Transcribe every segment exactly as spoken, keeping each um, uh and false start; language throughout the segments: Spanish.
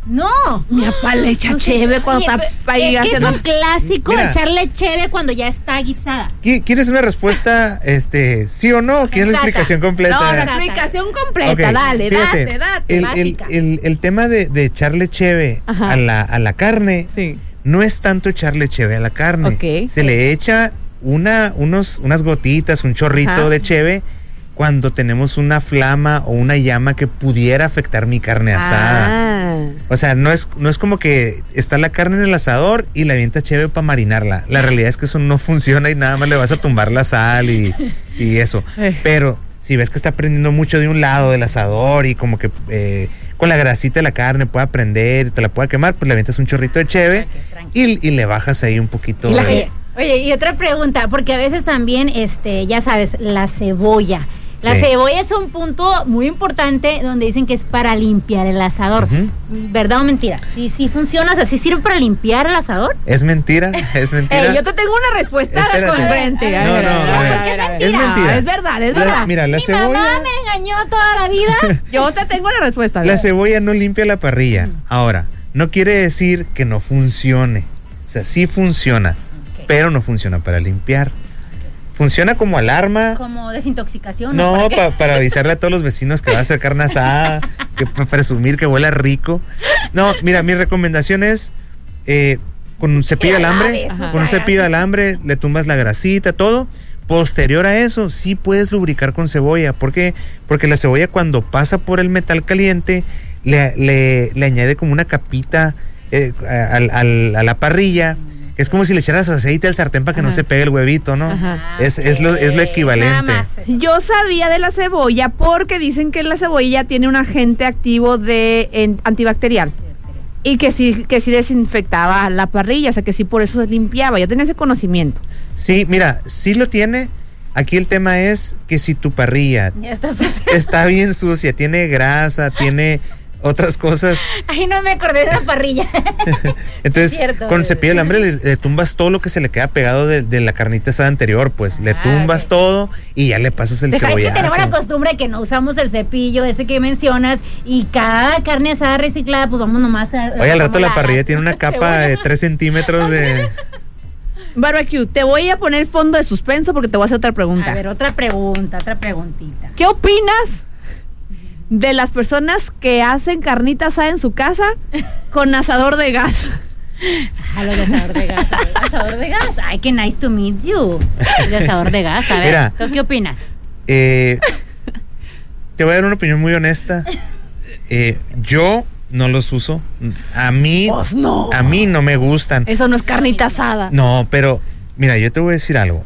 No. Mi papá le echa No sé, cheve cuando oye, está ahí Es que es haciendo. un clásico Mira. echarle cheve cuando ya está guisada. ¿Qui- ¿Quieres una respuesta, este, sí o no? ¿Quieres la Sensata. explicación completa? No, la Exacto. explicación completa, Ok, dale, fíjate, date, date. El, el, básica. el, el tema de, de echarle cheve Ajá. a la, a la carne Sí. no es tanto echarle cheve a la carne. Ok. Se le echa una, unos, unas gotitas, un chorrito Ajá. de cheve cuando tenemos una flama o una llama que pudiera afectar mi carne asada. Ah. O sea, no es, no es como que está la carne en el asador y le avienta cheve para marinarla. La realidad es que eso no funciona y nada más le vas a tumbar la sal y, y eso. Eh. Pero si ves que está prendiendo mucho de un lado del asador y como que eh, con la grasita de la carne pueda prender y te la pueda quemar, pues le avientas un chorrito de cheve Ok, tranquilo. y, y le bajas ahí un poquito Y la- de... Oye, oye, y otra pregunta, porque a veces también, este, ya sabes, la cebolla. La Sí. cebolla es un punto muy importante donde dicen que es para limpiar el asador. Ujú. ¿Verdad o mentira? Sí, sí funciona, o sea, ¿sí sirve para limpiar el asador? ¿Es mentira? ¿Es mentira? Eh, yo te tengo una respuesta Espérate. congruente. A No, ver, no, a ver, a ver. a ver, a ver. Es mentira. Es verdad, es La- verdad. mira, la Mi cebolla... mamá me engañó toda la vida. Yo te tengo una respuesta. a ver. La cebolla no limpia la parrilla. Ahora, no quiere decir que no funcione. O sea, sí funciona, Ok. pero no funciona para limpiar. Funciona como alarma. Como desintoxicación. No, ¿Para qué? pa- para avisarle a todos los vecinos que va a hacer carne asada, que para presumir que huele rico. No, mira, mi recomendación es eh, con un cepillo de Que la alambre, laves, con un la cepillo de alambre, le tumbas la grasita, todo. Posterior a eso, sí puedes lubricar con cebolla. ¿Por qué? Porque la cebolla cuando pasa por el metal caliente, le, le, le añade como una capita eh, al- al- a la parrilla. Es como si le echaras aceite al sartén para que no Ajá. se pegue el huevito, ¿no? Ajá. Es, es, lo, es lo Ok, equivalente. nada más eso. Yo sabía de la cebolla porque dicen que la cebolla tiene un agente activo de en- antibacterial y que sí que sí desinfectaba la parrilla, o sea que sí por eso se limpiaba. Yo tenía ese conocimiento. Sí, mira, sí lo tiene. Aquí el tema es que si tu parrilla Ya está sucio. está bien sucia, tiene grasa, tiene otras cosas, Ay, no me acordé de la parrilla. entonces Es cierto. con cepillo de alambre le, le tumbas todo lo que se le queda pegado de, de la carnita asada anterior, pues le Ah, tumbas ok. todo y ya le pasas el Deja, es que tenemos la cebollazo. costumbre que no usamos el cepillo ese que mencionas y cada carne asada reciclada, pues vamos nomás a... Oye, al rato como la parrilla tiene una capa de tres centímetros de... Barbecue, te voy a poner fondo de suspenso porque te voy a hacer otra pregunta. A ver, otra pregunta, otra preguntita. ¿Qué opinas de las personas que hacen carnita asada en su casa con asador de gas? A lo de asador de gas. a lo de asador de gas. Ay, qué nice to meet you. El de asador de gas. A ver, Mira. ¿tú qué opinas? Eh, te voy a dar una opinión muy honesta. Eh, yo no los uso. A mí, Pues no. a mí no me gustan. Eso no es carnita asada. No, pero mira, yo te voy a decir algo.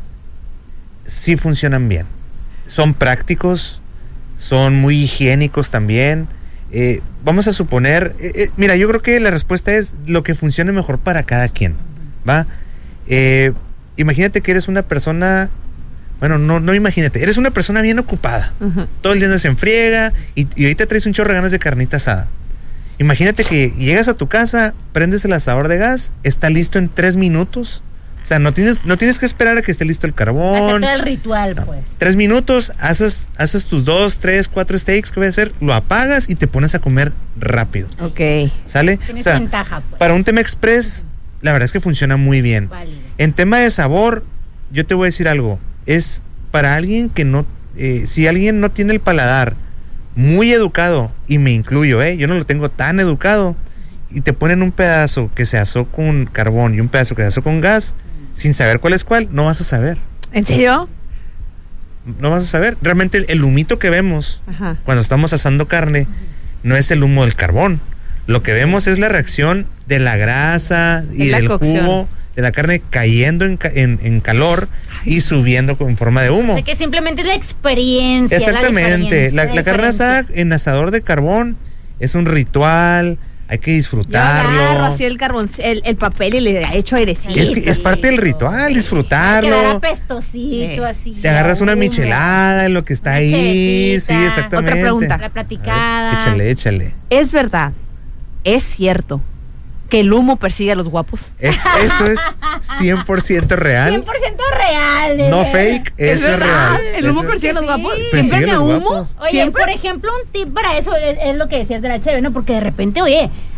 Sí funcionan bien. Son prácticos, son muy higiénicos también. Eh, vamos a suponer, eh, eh, mira, yo creo que la respuesta es lo que funcione mejor para cada quien, ¿va? Eh, imagínate que eres una persona, bueno, no, no imagínate, eres una persona bien ocupada. Ujú. Todo el día andas en friega y, y ahorita traes un chorro de ganas de carnita asada. Imagínate que llegas a tu casa, prendes el asador de gas, está listo en tres minutos. O sea, no tienes, no tienes que esperar a que esté listo el Hacer carbón. todo el ritual, pues. Tres minutos, haces, haces tus dos, tres, cuatro steaks que voy a hacer, lo apagas y te pones a comer rápido. Ok. ¿Sale? Tiene O sea, su ventaja, pues. para un tema express, la verdad es que funciona muy bien. Válido. En tema de sabor, yo te voy a decir algo. Es para alguien que no, eh, si alguien no tiene el paladar muy educado, y me incluyo, ¿eh? Yo no lo tengo tan educado, y te ponen un pedazo que se asó con carbón y un pedazo que se asó con gas, sin saber cuál es cuál, no vas a saber. ¿En serio? No vas a saber. Realmente el, el humito que vemos Ajá. cuando estamos asando carne no es el humo del carbón. Lo que vemos es la reacción de la grasa y Es la del cocción. jugo de la carne cayendo en, ca- en, en calor y subiendo con forma de humo. O sea, que simplemente es la experiencia. Exactamente. La, La, la carne asada en asador de carbón es un ritual, hay que Yo disfrutarlo. agarro así el carbón, el, el papel y le echo airecito. Es, que es parte del ritual, Quedar disfrutarlo. apestosito, Eh, así. Te agarras una humo. michelada en lo que está Una ahí. chevecita. Sí, exactamente. Otra pregunta. La A platicada. ver, échale, échale. Es verdad, es cierto que el humo persigue a los guapos. Es- eso es cien por ciento real. cien por ciento real. No eh. fake, eso es verdad, real. el humo Eso- persigue a los Sí. guapos. Persigue Siempre a me los humo. guapos. Oye, Siempre. por ejemplo, un tip para eso es, es lo que decías de la cheve, ¿no? Porque de repente, oye,